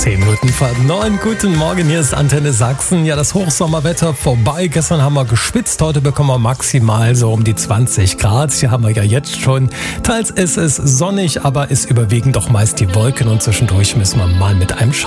10 Minuten vor 9. Guten Morgen, hier ist Antenne Sachsen. Ja, das Hochsommerwetter vorbei. Gestern haben wir geschwitzt, heute bekommen wir maximal so um die 20 Grad. Hier haben wir ja jetzt schon. Teils ist es sonnig, aber ist überwiegend doch meist die Wolken und zwischendurch müssen wir mal mit einem